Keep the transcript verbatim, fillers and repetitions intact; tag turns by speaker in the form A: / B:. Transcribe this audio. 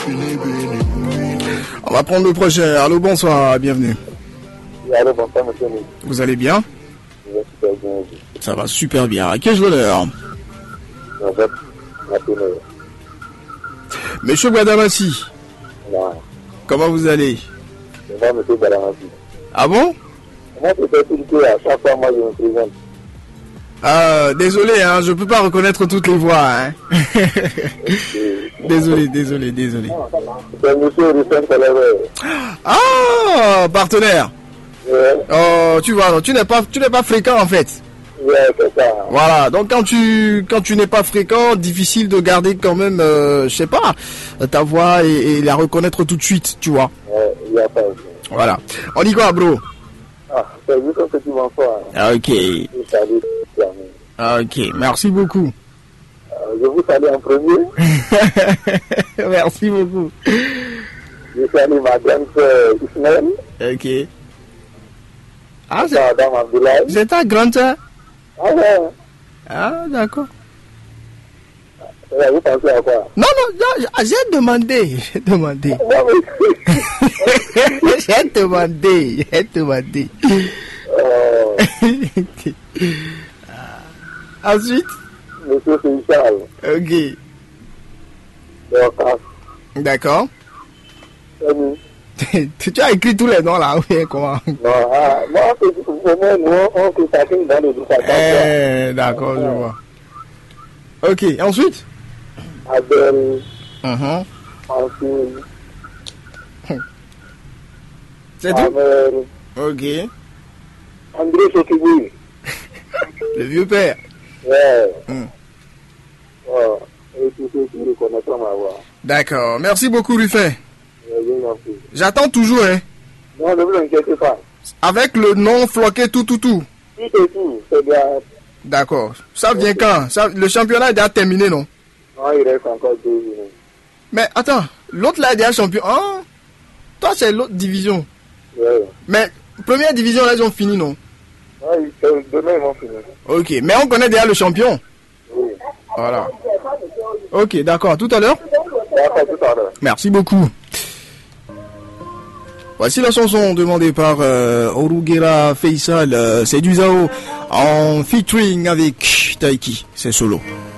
A: On va prendre le prochain. Allô, bonsoir, bienvenue.
B: Allô, bonsoir, monsieur.
A: Vous allez bien?
B: Je vais super bien.
A: Ça va super bien. À qui ai-je l'honneur?
B: En fait,
A: Monsieur Guadamassi.
B: Non.
A: Comment vous allez?
B: C'est moi, monsieur Guadamassi.
A: Ah bon?
B: Moi, c'est que à chaque fois, moi, je me présente.
A: Ah, désolé, hein, je peux pas reconnaître toutes les voix. Hein. désolé, désolé, désolé.
B: C'est monsieur Ruffin Colère.
A: Ah, partenaire.
B: Ouais.
A: Oh, tu vois, tu n'es pas, tu n'es pas fréquent en fait.
B: Ouais, c'est ça.
A: Voilà, donc quand tu, quand tu n'es pas fréquent, difficile de garder quand même, euh, je sais pas, ta voix et, et la reconnaître tout de suite, tu vois.
B: Ouais, il n'y a pas.
A: Voilà. On y quoi, bro?
B: Ah, c'est juste un petit enfant.
A: Ah, ok.
B: Je salue.
A: Ah, ok, merci beaucoup.
B: Euh, je vous salue en premier.
A: Merci beaucoup.
B: Je salue ma grande sœur Ismaël.
A: Ok. Ah,
B: c'est Madame Abdoulaye.
A: C'est ta grande sœur?
B: Ah ouais.
A: Ah, d'accord.
B: Ouais, vous pensez à quoi?
A: Non, non, non, j'ai demandé, j'ai demandé.
B: Non, mais...
A: j'ai demandé, j'ai demandé.
B: Oh.
A: Ensuite?
B: Monsieur Charles.
A: Ok.
B: D'accord.
A: D'accord.
B: Oui.
A: Tu as écrit tous les noms là, oui, comment?
B: Non, ah, moi, c'est pour moi, nous, on fait chacun dans le douze.
A: Eh, d'accord, je vois. Ok, ensuite?
B: Adèle.
A: Uh-huh.
B: Francine.
A: C'est tout?
B: Amel.
A: Ok.
B: André Sokiboui.
A: Le vieux père.
B: Ouais.
A: Mm.
B: Oh. Et tout ceux qui reconnaissent ma voix.
A: D'accord, merci beaucoup Ruffin.
B: Ouais,
A: j'attends toujours, hein.
B: Non, ne vous inquiétez pas.
A: Avec le nom floqué tout, tout, tout.
B: Tout et tout, c'est bien.
A: D'accord. Ça vient quand? Ça, le championnat est déjà terminé, non?
B: Non, il reste encore deux minutes.
A: Mais attends, l'autre là est déjà champion. Ah, toi, c'est l'autre division.
B: Ouais.
A: Mais première division, là, ils ont fini, non?
B: Oui, demain, ils vont finir.
A: Ok, mais on connaît déjà le champion.
B: Oui.
A: Voilà. Ok, d'accord. Tout à l'heure?
B: D'accord, tout à l'heure.
A: Merci beaucoup. Voici la chanson demandée par euh, Oruguera Faisal. Euh, c'est du Zao en featuring avec Taiki. C'est solo.